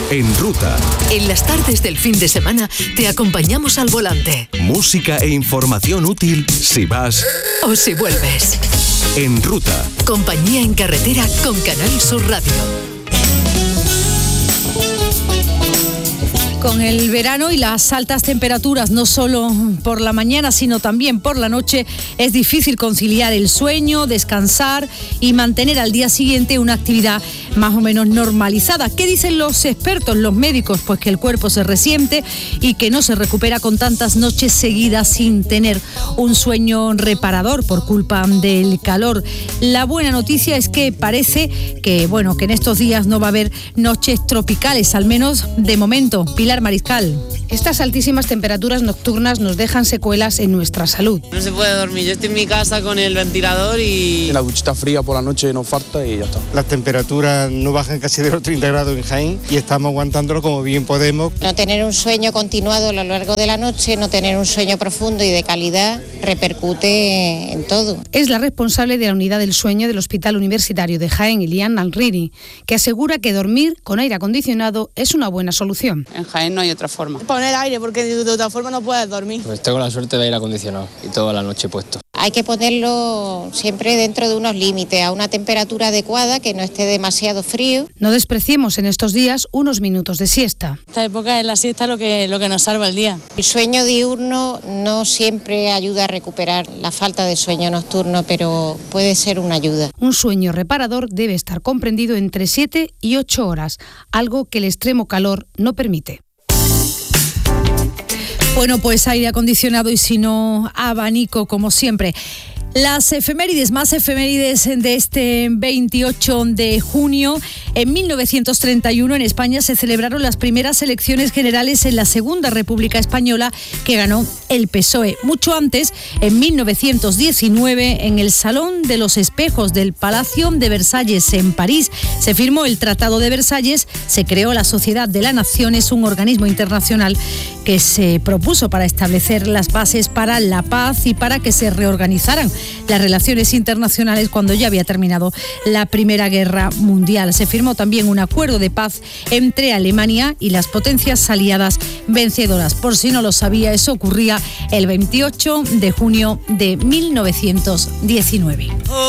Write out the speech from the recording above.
En Ruta. En las tardes del fin de semana te acompañamos al volante. Música e información útil si vas o si vuelves. En Ruta. Compañía en carretera con Canal Sur Radio. Con el verano y las altas temperaturas, no solo por la mañana, sino también por la noche, es difícil conciliar el sueño, descansar y mantener al día siguiente una actividad más o menos normalizada. ¿Qué dicen los expertos, los médicos? Pues que el cuerpo se resiente y que no se recupera con tantas noches seguidas sin tener un sueño reparador por culpa del calor. La buena noticia es que parece que en estos días no va a haber noches tropicales, al menos de momento. Pilar Mariscal. Estas altísimas temperaturas nocturnas nos dejan secuelas en nuestra salud. No se puede dormir. Yo estoy en mi casa con el ventilador y... La duchita fría por la noche nos falta y ya está. Las temperaturas no bajan casi de los 30 grados en Jaén y estamos aguantándolo como bien podemos. No tener un sueño continuado a lo largo de la noche, no tener un sueño profundo y de calidad, repercute en todo. Es la responsable de la unidad del sueño del Hospital Universitario de Jaén, Ilian Alriri, que asegura que dormir con aire acondicionado es una buena solución. En Jaén no hay otra forma. Poner aire, porque de otra forma no puedes dormir. Pues tengo la suerte de aire acondicionado y toda la noche puesto. Hay que ponerlo siempre dentro de unos límites, a una temperatura adecuada, que no esté demasiado frío. No despreciemos en estos días unos minutos de siesta. Esta época es la siesta lo que nos salva el día. El sueño diurno no siempre ayuda a recuperar la falta de sueño nocturno, pero puede ser una ayuda. Un sueño reparador debe estar comprendido entre 7 y 8 horas, algo que el extremo calor no permite. Bueno, pues aire acondicionado y si no, abanico como siempre. Las efemérides, más efemérides de este 28 de junio. En 1931 en España se celebraron las primeras elecciones generales en la Segunda República Española, que ganó el PSOE. Mucho antes, en 1919, en el Salón de los Espejos del Palacio de Versalles en París, se firmó el Tratado de Versalles, se creó la Sociedad de las Naciones, un organismo internacional que se propuso para establecer las bases para la paz y para que se reorganizaran las relaciones internacionales cuando ya había terminado la Primera Guerra Mundial. Se firmó también un acuerdo de paz entre Alemania y las potencias aliadas vencedoras. Por si no lo sabía, eso ocurría el 28 de junio de 1919.